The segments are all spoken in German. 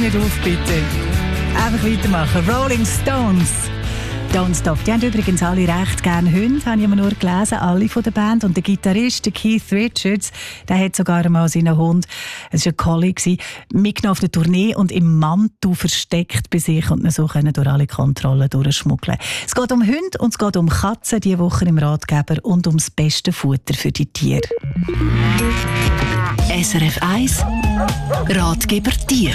nicht auf, bitte. Einfach weitermachen. Rolling Stones. Don't Stop. Die haben übrigens alle recht gerne Hunde, habe ich immer nur gelesen, alle von der Band. Und der Gitarrist, der Keith Richards, der hat sogar einmal seinen Hund, es war ein Collie, mitgenommen auf eine Tournee und im Mantel versteckt bei sich und ihn so können durch alle Kontrollen durchschmuggeln. Es geht um Hunde und es geht um Katzen diese Woche im Ratgeber und ums beste Futter für die Tiere. SRF 1 Ratgeber Tier.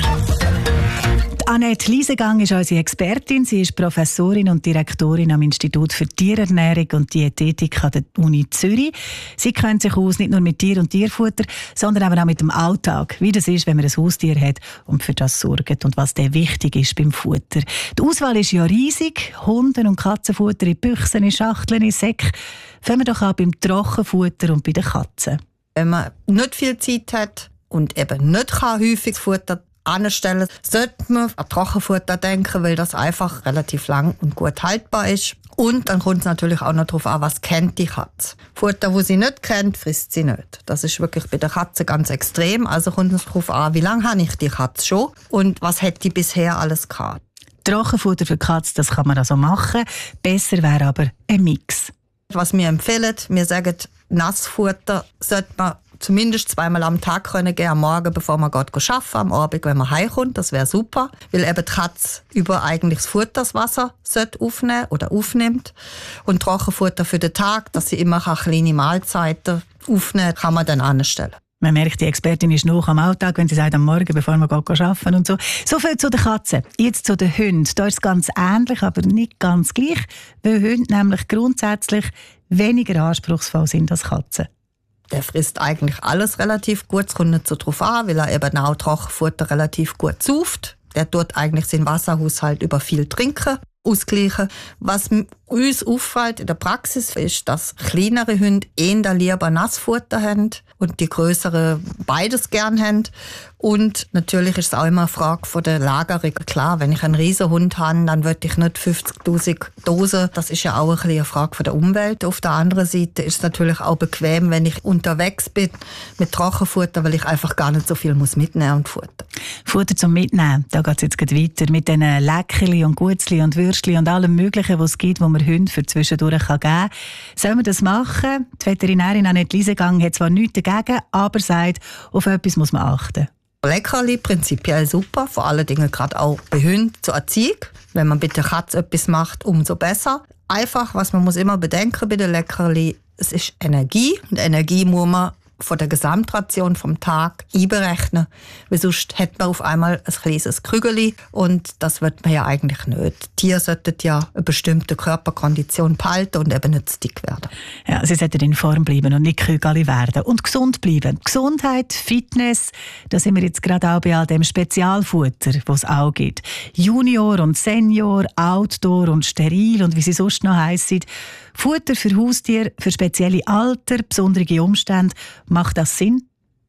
Annette Liesegang ist unsere Expertin. Sie ist Professorin und Direktorin am Institut für Tierernährung und Diätetik an der Uni Zürich. Sie kennt sich aus nicht nur mit Tier und Tierfutter, sondern auch mit dem Alltag, wie das ist, wenn man ein Haustier hat und für das sorgt und was der wichtig ist beim Futter. Die Auswahl ist ja riesig. Hunde- und Katzenfutter in Büchsen, in Schachteln, in Säcken. Fangen wir doch an beim Trockenfutter und bei den Katzen. Wenn man nicht viel Zeit hat und eben nicht häufig Futter anstellen, sollte man an Trockenfutter denken, weil das einfach relativ lang und gut haltbar ist. Und dann kommt es natürlich auch noch darauf an, was kennt die Katze. Futter, das sie nicht kennt, frisst sie nicht. Das ist wirklich bei der Katze ganz extrem. Also kommt es darauf an, wie lange habe ich die Katze schon und was hat die bisher alles gehabt. Trockenfutter für die Katze, das kann man also machen. Besser wäre aber ein Mix. Was wir empfehlen, wir sagen, Nassfutter sollte man zumindest 2-mal am Tag können gehen, am Morgen, bevor man arbeiten geht, am Abend, wenn man heimkommt. Das wäre super, weil eben die Katze über eigentlich das Futterswasser aufnehmen oder aufnimmt. Und Trockenfutter für den Tag, dass sie immer kleine Mahlzeiten aufnehmen, kann man dann anstellen. Man merkt, die Expertin ist noch am Alltag, wenn sie sagt, am Morgen, bevor man arbeiten und so. So viel zu den Katzen. Jetzt zu den Hunden. Da ist es ganz ähnlich, aber nicht ganz gleich, weil Hunde nämlich grundsätzlich weniger anspruchsvoll sind als Katzen. Der frisst eigentlich alles relativ gut. Es kommt nicht so drauf an, weil er eben auch Trockenfutter relativ gut sauft. Der tut eigentlich seinen Wasserhaushalt über viel Trinken ausgleichen. Was uns auffällt in der Praxis ist, dass kleinere Hunde eher lieber Nassfutter haben und die größeren beides gern haben. Und natürlich ist es auch immer eine Frage von der Lagerung. Klar, wenn ich einen Riesenhund habe, dann würde ich nicht 50'000 Dosen. Das ist ja auch ein bisschen eine Frage von der Umwelt. Auf der anderen Seite ist es natürlich auch bequem, wenn ich unterwegs bin mit Trockenfutter, weil ich einfach gar nicht so viel mitnehmen und Futter. Futter zum Mitnehmen, da geht es jetzt gleich weiter mit diesen Leckerli und Gutzli und Würstli und allem Möglichen, was es gibt, wo man Hunde für zwischendurch geben kann. Sollen wir das machen? Die Veterinärin Annette Liesegang hat zwar nichts dagegen, aber sagt, auf etwas muss man achten. Leckerli prinzipiell super, vor allen Dingen gerade auch bei Hunden zur Erziehung. Wenn man mit der Katze etwas macht, umso besser. Einfach, was man muss immer bedenken bei den Leckerli, es ist Energie und Energie muss man von der Gesamtration vom Tag einberechnen, weil sonst hat man auf einmal ein kleines Krügeli und das wird man ja eigentlich nicht. Die Tiere sollten ja eine bestimmte Körperkondition behalten und eben nicht zu dick werden. Ja, sie sollten in Form bleiben und nicht Krügeli werden. Und gesund bleiben. Gesundheit, Fitness, da sind wir jetzt gerade auch bei all dem Spezialfutter, das es auch gibt. Junior und Senior, Outdoor und Steril und wie sie sonst noch heissen. Futter für Haustiere, für spezielle Alter, besondere Umstände. Macht das Sinn?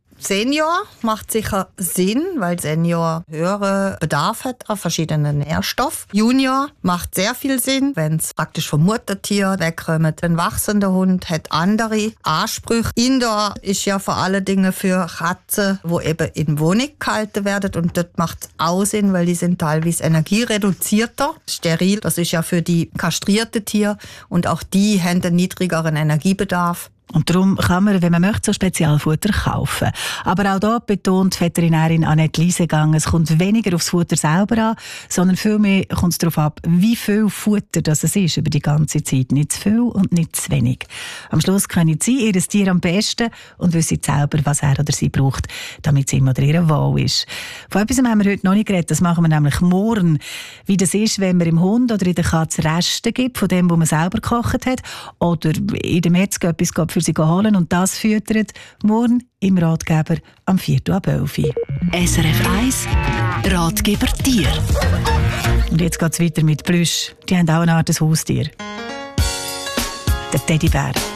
Senior macht sicher Sinn, weil Senior höheren Bedarf hat an verschiedenen Nährstoffen. Junior macht sehr viel Sinn, wenn es praktisch vom Muttertier wegkommt. Ein wachsender Hund hat andere Ansprüche. Indoor ist ja vor allen Dingen für Katzen, die eben in Wohnung gehalten werden. Und dort macht es auch Sinn, weil die sind teilweise energiereduzierter. Steril, das ist ja für die kastrierten Tiere. Und auch die haben einen niedrigeren Energiebedarf. Und darum kann man, wenn man möchte, so Spezialfutter kaufen. Aber auch da betont die Veterinärin Annette Liesegang, es kommt weniger aufs Futter selber an, sondern vielmehr kommt es darauf ab, wie viel Futter das es ist über die ganze Zeit. Nicht zu viel und nicht zu wenig. Am Schluss können Sie Ihr Tier am besten und wissen selber, was er oder sie braucht, damit es ihm oder ihr wohl ist. Von etwas haben wir heute noch nicht geredet, das machen wir nämlich morgen. Wie das ist, wenn man im Hund oder in der Katze Reste gibt von dem, was man selber gekocht hat, oder in der Metzger etwas für sie holen und das füttert morgen im Ratgeber am 4:11. SRF 1 Ratgeber Tier. Und jetzt geht es weiter mit Plüsch. Die haben auch eine Art Haustier. Der Teddybär.